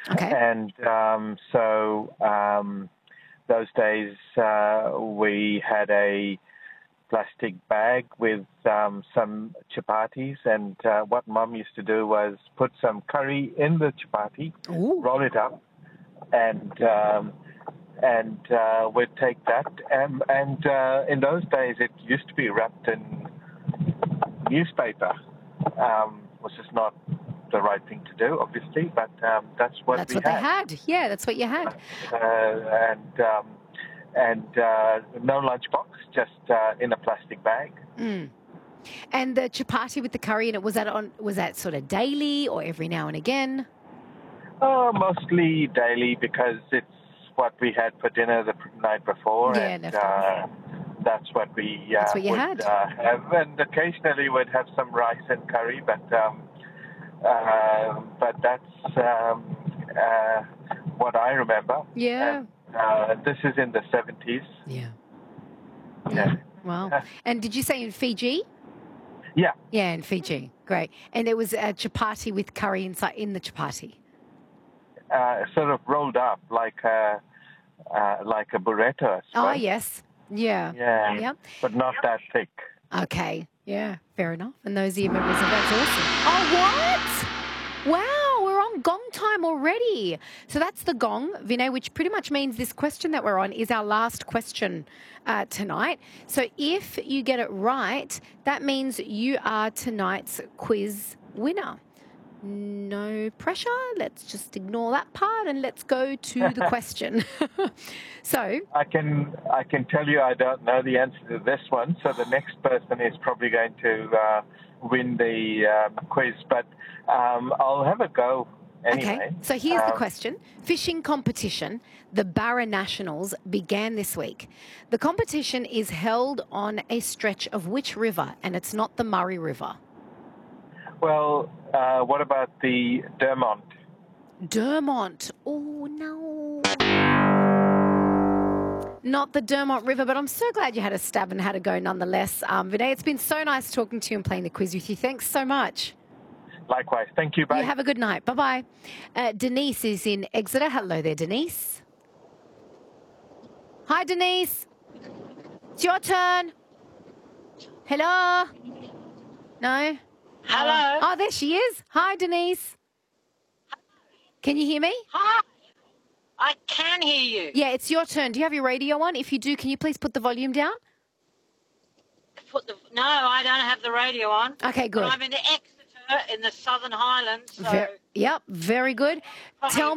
Okay. And those days we had a plastic bag with some chapatis, and what Mum used to do was put some curry in the chapati, Ooh. roll it up, and we'd take that. And in those days, it used to be wrapped in newspaper, which is not the right thing to do, obviously, but that's what They had. Yeah, that's what you had. And no lunchbox, just in a plastic bag. Mm. And the chapati with the curry in it, was that sort of daily or every now and again? Oh, mostly daily, because it's what we had for dinner the night before. Yeah, and that's what we That's what you would had. have. And occasionally we'd have some rice and curry, but that's what I remember. Yeah. And this is in the 70s. Yeah. Yeah. Wow. And did you say in Fiji? Yeah. Yeah, in Fiji. Great. And there was a chapati with curry inside in the chapati. Sort of rolled up like a burrito, I suppose. Oh, yes. Yeah. Yeah. Yep. But not that thick. Okay. Yeah, fair enough. And those are your memories, and that's awesome. Oh, what? Wow, we're on gong time already. So that's the gong, Vinay, which pretty much means this question that we're on is our last question tonight. So if you get it right, that means you are tonight's quiz winner. No pressure. Let's just ignore that part and let's go to the question. So I can tell you I don't know the answer to this one, so the next person is probably going to win the quiz, but I'll have a go anyway. Okay, so here's the question. Fishing competition, the Barra Nationals, began this week. The competition is held on a stretch of which river? And it's not the Murray River. Well, what about the Dermont? Dermont. Oh, no. Not the Dermont River, but I'm so glad you had a stab and had a go nonetheless. Vinay, it's been so nice talking to you and playing the quiz with you. Thanks so much. Likewise. Thank you. Bye. You have a good night. Bye-bye. Denise is in Exeter. Hello there, Denise. Hi, Denise. It's your turn. Hello? No? Hello. Oh, there she is. Hi, Denise. Can you hear me? Hi. I can hear you. Yeah, it's your turn. Do you have your radio on? If you do, can you please put the volume down? No, I don't have the radio on. Okay, good. But I'm in Exeter in the Southern Highlands. So Yep, very good. Tell